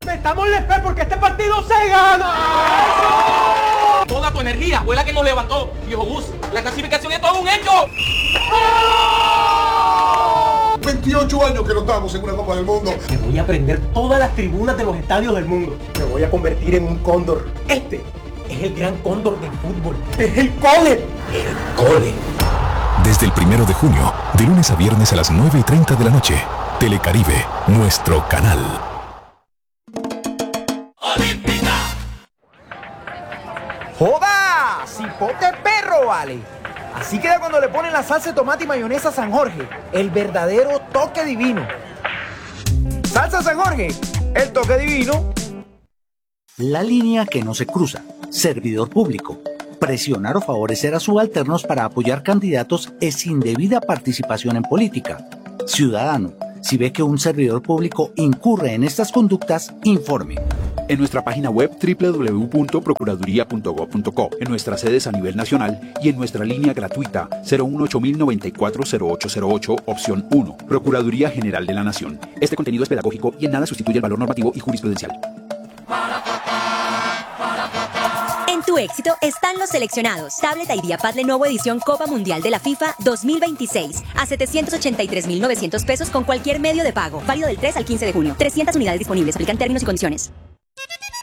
Metamos la fe porque este partido se gana. Toda tu energía fue la que nos levantó, viejo Gus. La clasificación es todo un hecho. 28 años que no estamos en una Copa del Mundo. Me voy a prender todas las tribunas de los estadios del mundo. Me voy a convertir en un cóndor. Este es el gran cóndor del fútbol. Es el cole. El cole. Desde el 1 de junio, de lunes a viernes a las 9:30 de la noche. Telecaribe, nuestro canal. ¡Joda! ¡Cipote perro, vale! Así queda cuando le ponen la salsa de tomate y mayonesa San Jorge. El verdadero toque divino. ¡Salsa San Jorge! ¡El toque divino! La línea que no se cruza. Servidor público. Presionar o favorecer a subalternos para apoyar candidatos es indebida participación en política. Ciudadano, si ve que un servidor público incurre en estas conductas, informe. En nuestra página web www.procuraduría.gov.co, en nuestras sedes a nivel nacional y en nuestra línea gratuita 018-094-0808, opción 1. Procuraduría General de la Nación. Este contenido es pedagógico y en nada sustituye el valor normativo y jurisprudencial. En tu éxito están los seleccionados. Tablet IdeaPad Lenovo edición Copa Mundial de la FIFA 2026 a 783.900 pesos con cualquier medio de pago. Válido del 3 al 15 de junio. 300 unidades disponibles. Aplican términos y condiciones.